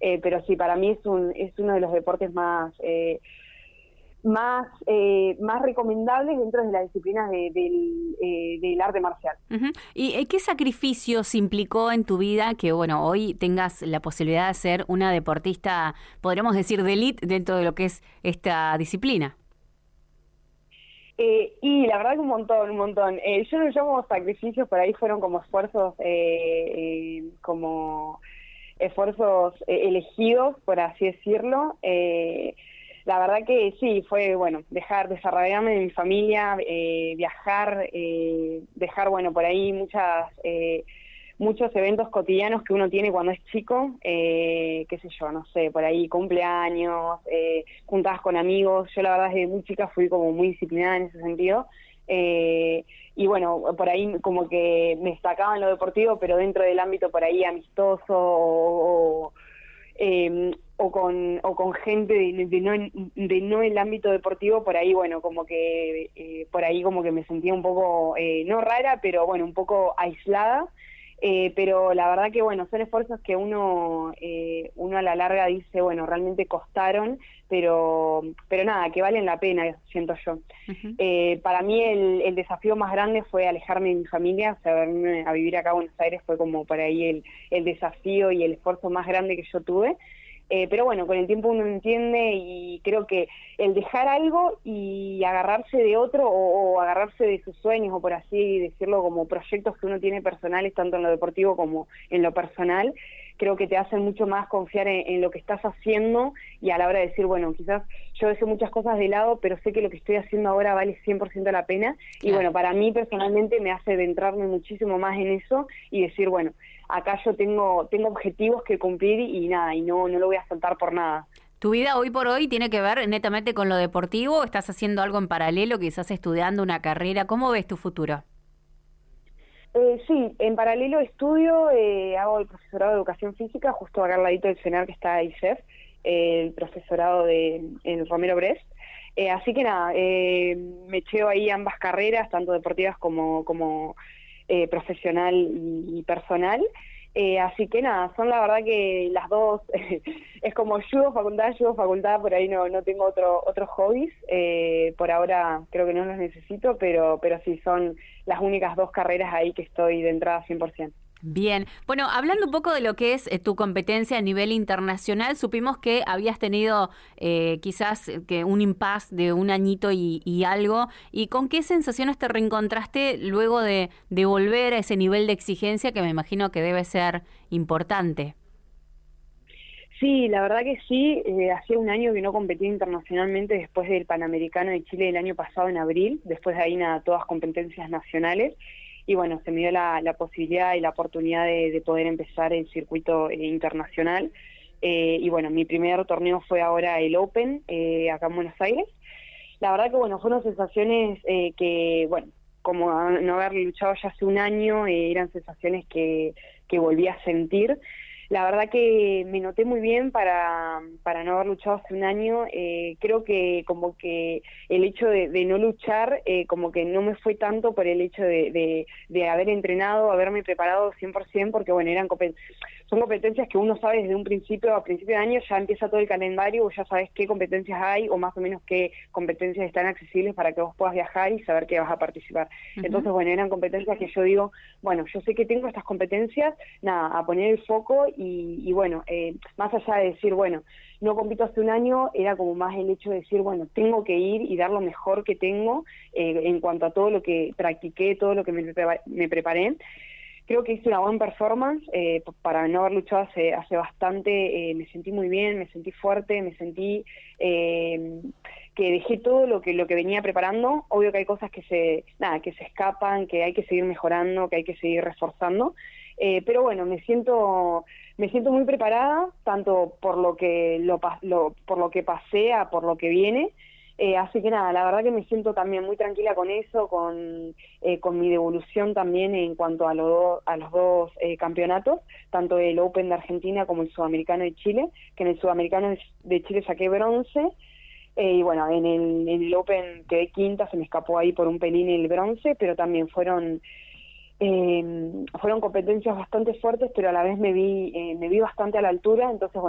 pero sí, para mí es uno de los deportes más recomendables dentro de las disciplinas del arte marcial. Uh-huh. ¿Y qué sacrificios implicó en tu vida que, bueno, hoy tengas la posibilidad de ser una deportista, podríamos decir, de élite dentro de lo que es esta disciplina? Y la verdad que un montón. Yo no llamo sacrificios, por ahí fueron como esfuerzos, elegidos, por así decirlo. La verdad que sí, fue, bueno, desarrollarme de mi familia, viajar, dejar, bueno, por ahí muchos eventos cotidianos que uno tiene cuando es chico, qué sé yo, no sé, por ahí cumpleaños, juntadas con amigos. Yo la verdad desde muy chica fui como muy disciplinada en ese sentido, y bueno, por ahí como que me destacaba en lo deportivo, pero dentro del ámbito por ahí amistoso o con gente de no el ámbito deportivo, por ahí bueno, como que me sentía un poco, no rara, pero bueno, un poco aislada. Pero la verdad que bueno, son esfuerzos que uno a la larga dice, bueno, realmente costaron, pero nada, que valen la pena, siento yo. Uh-huh. Para mí el desafío más grande fue alejarme de mi familia, o sea, venirme a vivir acá a Buenos Aires fue como por ahí el desafío y el esfuerzo más grande que yo tuve. Pero bueno, con el tiempo uno entiende, y creo que el dejar algo y agarrarse de otro o agarrarse de sus sueños, o por así decirlo, como proyectos que uno tiene personales, tanto en lo deportivo como en lo personal, creo que te hacen mucho más confiar en lo que estás haciendo, y a la hora de decir, bueno, quizás yo dejé muchas cosas de lado, pero sé que lo que estoy haciendo ahora vale 100% la pena. Claro. Y bueno, para mí personalmente me hace adentrarme muchísimo más en eso y decir, bueno, acá yo tengo objetivos que cumplir y nada, y no lo voy a soltar por nada. ¿Tu vida hoy por hoy tiene que ver netamente con lo deportivo? ¿Estás haciendo algo en paralelo, quizás estudiando una carrera? ¿Cómo ves tu futuro? Sí, en paralelo estudio, hago el profesorado de educación física, justo acá al ladito del CENAR que está ISEF, el profesorado en Romero Brest. Así que nada, me echeo ahí ambas carreras, tanto deportivas como profesional y personal. Así que nada, son la verdad que las dos, es como judo facultad, por ahí no tengo otros hobbies, por ahora creo que no los necesito, pero sí son las únicas dos carreras ahí que estoy de entrada 100%. Bien, bueno, hablando un poco de lo que es tu competencia a nivel internacional, supimos que habías tenido quizás que un impasse de un añito y algo, ¿y con qué sensaciones te reencontraste luego de volver a ese nivel de exigencia que me imagino que debe ser importante? Sí, la verdad que sí, hacía un año que no competía internacionalmente después del Panamericano de Chile del año pasado en abril, después de ahí nada, todas competencias nacionales. Y bueno, se me dio la posibilidad y la oportunidad de poder empezar el circuito internacional. Y bueno, mi primer torneo fue ahora el Open, acá en Buenos Aires. La verdad que bueno, fueron sensaciones que, bueno, como no haber luchado ya hace un año, eran sensaciones que volví a sentir. La verdad que me noté muy bien para no haber luchado hace un año. Creo que como que el hecho de no luchar, como que no me fue tanto por el hecho de haber entrenado, haberme preparado 100%, porque bueno, son competencias que uno sabe desde un principio, a principio de año ya empieza todo el calendario, o ya sabes qué competencias hay, o más o menos qué competencias están accesibles para que vos puedas viajar y saber que vas a participar. Uh-huh. Entonces, bueno, eran competencias que yo digo, bueno, yo sé que tengo estas competencias, nada, a poner el foco y bueno, más allá de decir, bueno, no compito hace un año, era como más el hecho de decir, bueno, tengo que ir y dar lo mejor que tengo en cuanto a todo lo que practiqué, todo lo que me preparé. Creo que hice una buena performance, para no haber luchado hace bastante, me sentí muy bien, me sentí fuerte, me sentí que dejé todo lo que venía preparando. Obvio que hay cosas que se escapan, que hay que seguir mejorando, que hay que seguir reforzando, pero bueno, me siento muy preparada, tanto por lo que por lo que pasé a por lo que viene. Así que nada, la verdad que me siento también muy tranquila con eso, con mi devolución también en cuanto a los dos campeonatos, tanto el Open de Argentina como el Sudamericano de Chile, que en el Sudamericano de Chile saqué bronce, y bueno, en el Open quedé quinta, se me escapó ahí por un pelín el bronce, pero también fueron competencias bastante fuertes, pero a la vez me vi bastante a la altura, entonces bueno,